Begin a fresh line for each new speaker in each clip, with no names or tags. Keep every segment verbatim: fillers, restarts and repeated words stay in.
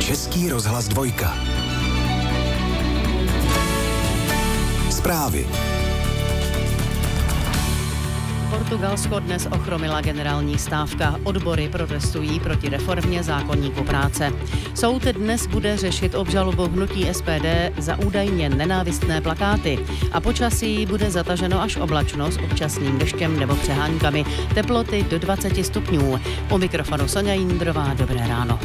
Český rozhlas dvojka. Zprávy.
Portugalsko dnes ochromila generální stávka. Odbory protestují proti reformě zákoníku práce. Soud dnes bude řešit obžalobu hnutí S P D za údajně nenávistné plakáty. A počasí bude zataženo až oblačno s občasným deštěm nebo přeháňkami. Teploty do dvacet stupňů. U mikrofonu Sonja Jindrová, dobré ráno.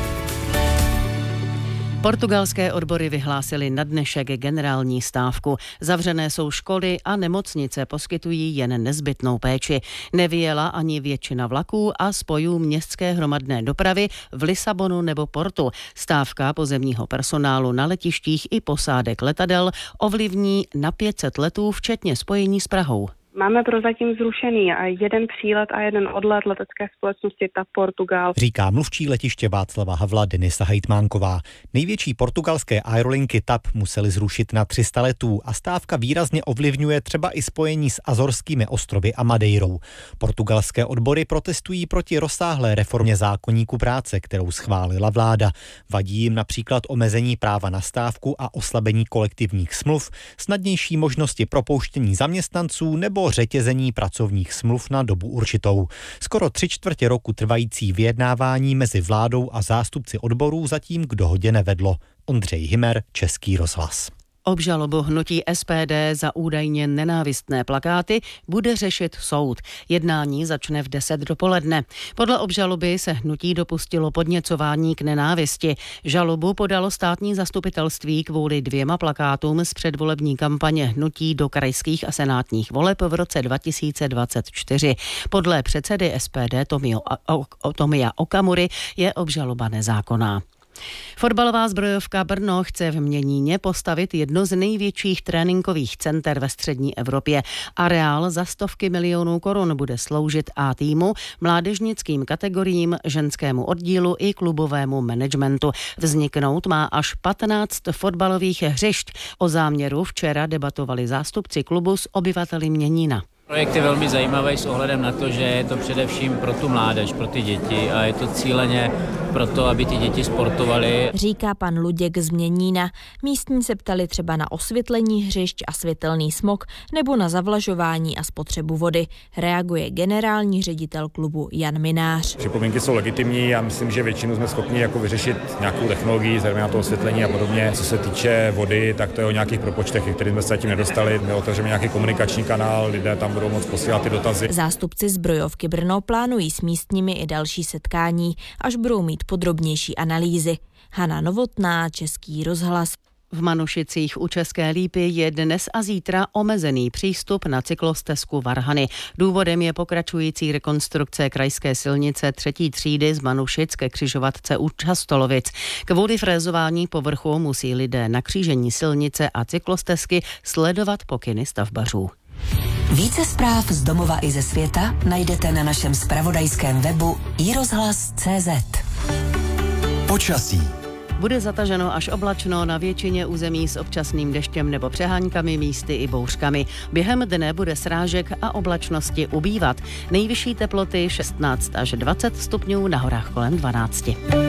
Portugalské odbory vyhlásily na dnešek generální stávku. Zavřené jsou školy a nemocnice poskytují jen nezbytnou péči. Nevyjela ani většina vlaků a spojů městské hromadné dopravy v Lisabonu nebo Portu. Stávka pozemního personálu na letištích i posádek letadel ovlivní na pět set letů, včetně spojení s Prahou.
Máme prozatím zrušený jeden přílet a jeden odlet letecké společnosti TAP Portugal.
Říká mluvčí letiště Václava Havla Denisa Hejtmánková. Největší portugalské aerolinky TAP musely zrušit na tři sta letů a stávka výrazně ovlivňuje třeba i spojení s Azorskými ostrovy a Madeirou. Portugalské odbory protestují proti rozsáhlé reformě zákoníku práce, kterou schválila vláda. Vadí jim například omezení práva na stávku a oslabení kolektivních smluv, snadnější možnosti propouštění zaměstnanců nebo řetězení pracovních smluv na dobu určitou. Skoro tři čtvrtě roku trvající vyjednávání mezi vládou a zástupci odborů zatím k dohodě nevedlo. Ondřej Hymer, Český rozhlas.
Obžalobu hnutí S P D za údajně nenávistné plakáty bude řešit soud. Jednání začne v deset dopoledne. Podle obžaloby se hnutí dopustilo podněcování k nenávisti. Žalobu podalo státní zastupitelství kvůli dvěma plakátům z předvolební kampaně hnutí do krajských a senátních voleb v roce dva tisíce dvacet čtyři. Podle předsedy S P D Tomio, Tomia Okamury je obžaloba nezákonná. Fotbalová zbrojovka Brno chce v Měníně postavit jedno z největších tréninkových center ve střední Evropě. Areál za stovky milionů korun bude sloužit A týmu, mládežnickým kategoriím, ženskému oddílu i klubovému managementu. Vzniknout má až patnáct fotbalových hřišť. O záměru včera debatovali zástupci klubu s obyvateli Měnína.
Projekt je velmi zajímavý s ohledem na to, že je to především pro tu mládež, pro ty děti a je to cíleně pro to, aby ty děti sportovaly.
Říká pan Luděk z Měnína. Místní se ptali třeba na osvětlení hřišť a světelný smog nebo na zavlažování a spotřebu vody. Reaguje generální ředitel klubu Jan Minář.
Připomínky jsou legitimní, já myslím, že většinu jsme schopni jako vyřešit nějakou technologií, zejména to osvětlení a podobně. Co se týče vody, tak to je o nějakých propočtech, kterým jsme se zatím nedostali. My otevřeme nějaký komunikační kanál, lidé tam budou moc posílat ty dotazy.
Zástupci zbrojovky Brno plánují s místními i další setkání, až budou mít podrobnější analýzy. Hana Novotná, Český rozhlas.
V Manušicích u České Lípy je dnes a zítra omezený přístup na cyklostezku Varhany. Důvodem je pokračující rekonstrukce krajské silnice třetí třídy z Manušic ke křižovatce u Častolovic. Kvůli frézování povrchu musí lidé na křížení silnice a cyklostezky sledovat pokyny stavbařů.
Více zpráv z domova i ze světa najdete na našem zpravodajském webu i rozhlas tečka cé zet.
Počasí.
Bude zataženo až oblačno na většině území s občasným deštěm nebo přeháňkami, místy i bouřkami. Během dne bude srážek a oblačnosti ubývat. Nejvyšší teploty šestnáct až dvacet stupňů, na horách kolem dvanáct.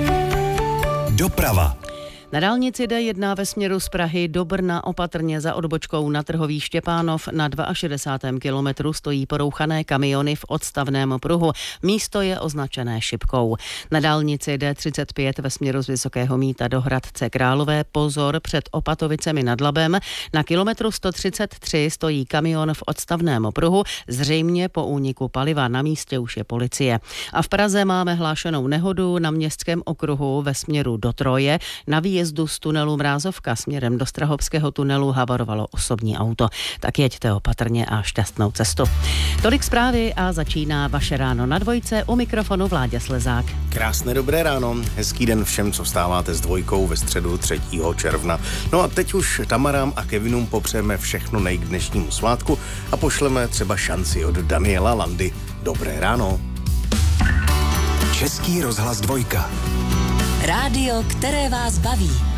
Doprava.
Na dálnici D jedna ve směru z Prahy do Brna opatrně za odbočkou na Trhový Štěpánov na šedesátém druhém kilometru stojí porouchané kamiony v odstavném pruhu. Místo je označené šipkou. Na dálnici D třicet pět ve směru z Vysokého Mýta do Hradce Králové pozor před Opatovicemi nad Labem. Na kilometru sto třicet tři stojí kamion v odstavném pruhu, zřejmě po úniku paliva. Na místě už je policie. A v Praze máme hlášenou nehodu na Městském okruhu ve směru do Troje. Na výjezdu z tunelu Mrázovka směrem do Strahobského tunelu havarovalo osobní auto. Tak jeďte opatrně a šťastnou cestu. Tolik zprávy a začíná vaše ráno na dvojce, u mikrofonu Vláďa Slezák.
Krásné dobré ráno, hezký den všem, co vstáváte s dvojkou ve středu třetího června. No a teď už Tamarám a Kevinům popřejeme všechno nej k dnešnímu svátku a pošleme třeba šanci od Daniela Landy. Dobré ráno.
Český rozhlas dvojka.
Rádio, které vás baví.